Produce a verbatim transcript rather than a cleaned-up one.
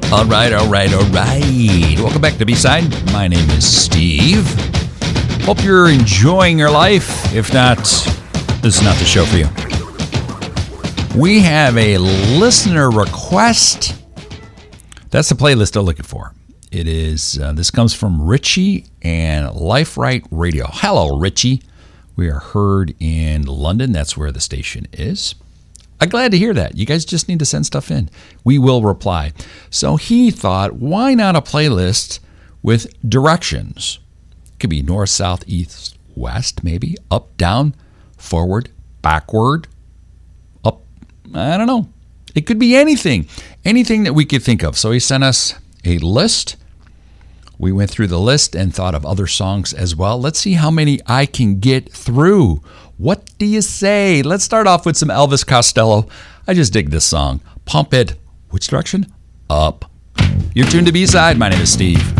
All right, all right, all right. Welcome back to B-Side. My name is Steve. Hope you're enjoying your life. If not, this is not the show for you. We have a listener request. That's the playlist I'm looking for. It is, uh, this comes from Richie and Life Right Radio. Hello, Richie. We are heard in London. That's where the station is. I'm glad to hear that. You guys just need to send stuff in. We will reply. So he thought, why not a playlist with directions? It could be north, south, east, west, maybe. Up, down, forward, backward, up. I don't know. It could be anything. Anything that we could think of. So he sent us a list. We went through the list and thought of other songs as well. Let's see how many I can get through. What do you say? Let's start off with some Elvis Costello. I just dig this song. Pump It. Which direction? Up. You're tuned to B-Side. My name is Steve.